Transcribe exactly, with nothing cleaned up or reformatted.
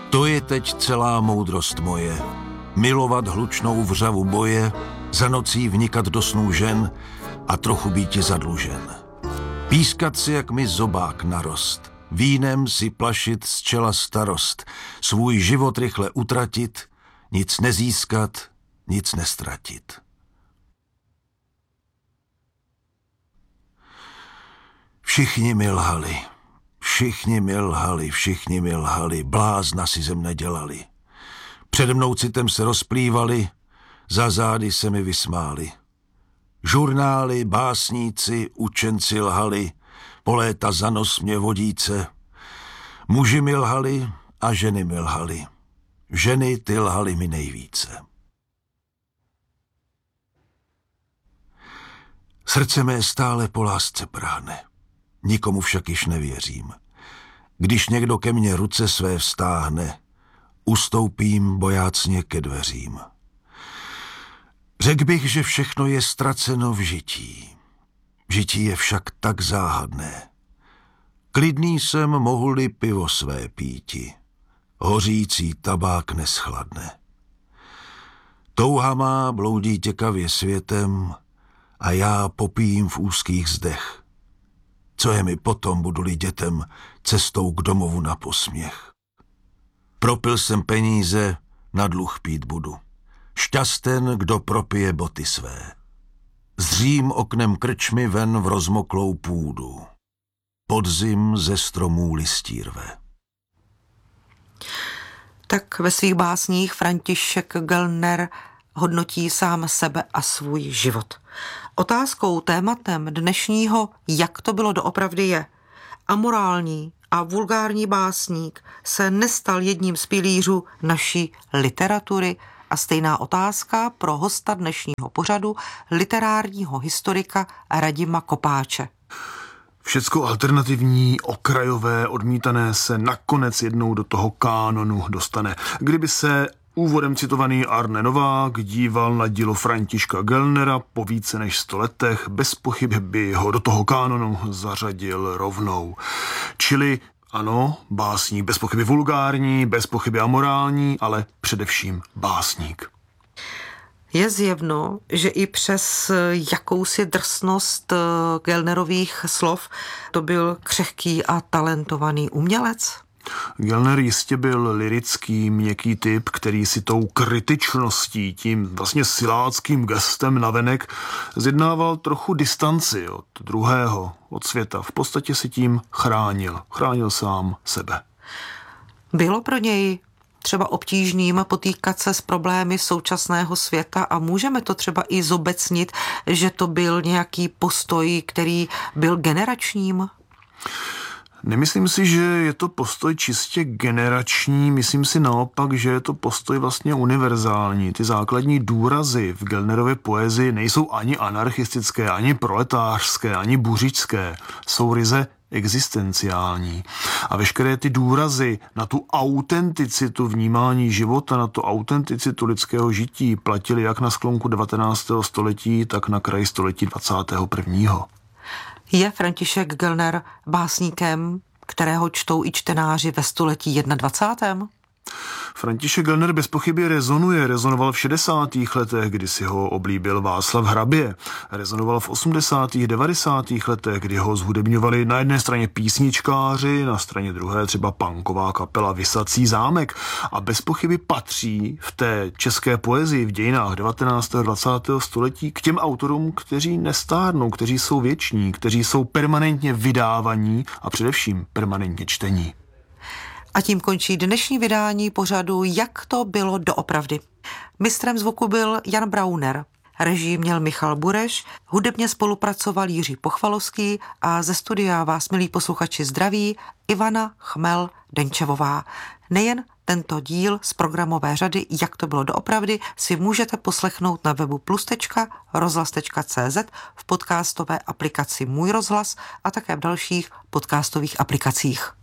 To je teď celá moudrost moje. Milovat hlučnou vřavu boje, za nocí vnikat do snů žen a trochu býti zadlužen. Pískat si, jak mi zobák narost, vínem si plašit z čela starost, svůj život rychle utratit, nic nezískat, nic nestratit. Všichni mi lhali, všichni mi lhali, všichni mi lhali, blázna si ze mne dělali. Přede mnou citem se rozplývali, za zády se mi vysmáli. Žurnály, básníci, učenci lhali, po léta za nos mě vodíce. Muži mi lhali a ženy mi lhali. Ženy ty lhali mi nejvíce. Srdce mé stále po lásce prahne, nikomu však již nevěřím. Když někdo ke mně ruce své vztáhne, ustoupím bojácně ke dveřím. Řekl bych, že všechno je ztraceno v žití. Žití je však tak záhadné. Klidný jsem, mohu-li pivo své píti, hořící tabák neschladne. Touha má bloudí těkavě světem a já popijím v úzkých zdech. Co je mi potom, budu-li dětem cestou k domovu na posměch. Propil jsem peníze, na dluh pít budu. Šťasten, kdo propije boty své. Zřím oknem krčmy ven v rozmoklou půdu. Podzim ze stromů listí rve. Tak ve svých básních František Göllner hodnotí sám sebe a svůj život. Otázkou, tématem dnešního Jak to bylo doopravdy je: amorální a vulgární básník se nestal jedním z pilířů naší literatury? A stejná otázka pro hosta dnešního pořadu, literárního historika Radima Kopáče. Všecko alternativní, okrajové, odmítané se nakonec jednou do toho kánonu dostane. Kdyby se úvodem citovaný Arne Novák díval na dílo Františka Göllnera po více než sto letech, bez pochyby by ho do toho kánonu zařadil rovnou. Čili ano, básník, bez pochyby vulgární, bez pochyby amorální, ale především básník. Je zjevno, že i přes jakousi drsnost Göllnerových slov to byl křehký a talentovaný umělec? Göllner jistě byl lirický, měkký typ, který si tou kritičností, tím vlastně siláckým gestem navenek zjednával trochu distanci od druhého, od světa. V podstatě si tím chránil, chránil sám sebe. Bylo pro něj třeba obtížným potýkat se s problémy současného světa a můžeme to třeba i zobecnit, že to byl nějaký postoj, který byl generačním? Nemyslím si, že je to postoj čistě generační, myslím si naopak, že je to postoj vlastně univerzální. Ty základní důrazy v Göllnerově poezii nejsou ani anarchistické, ani proletářské, ani buřičské, jsou ryze existenciální. A veškeré ty důrazy na tu autenticitu vnímání života, na tu autenticitu lidského žití platily jak na sklonku devatenáctého století, tak na kraji století dvacátého prvního. Je František Göllner básníkem, kterého čtou i čtenáři ve století dvacátém prvním? František Göllner bez pochyby rezonuje. Rezonoval v šedesátých letech, kdy si ho oblíbil Václav Hrabě. Rezonoval v osmdesátých, devadesátých letech, kdy ho zhudebňovali na jedné straně písničkáři, na straně druhé třeba punková kapela Visací zámek. A bez pochyby patří v té české poezii v dějinách devatenáctého a dvacátého století k těm autorům, kteří nestárnou, kteří jsou věční, kteří jsou permanentně vydávaní a především permanentně čtení. A tím končí dnešní vydání pořadu Jak to bylo doopravdy. Mistrem zvuku byl Jan Brauner, režii měl Michal Bureš, hudebně spolupracoval Jiří Pochvalovský a ze studia vás, milí posluchači, zdraví Ivana Chmel-Denčevová. Nejen tento díl z programové řady Jak to bylo doopravdy si můžete poslechnout na webu plus tečka rozhlas tečka cé zet, v podcastové aplikaci Můj rozhlas a také v dalších podcastových aplikacích.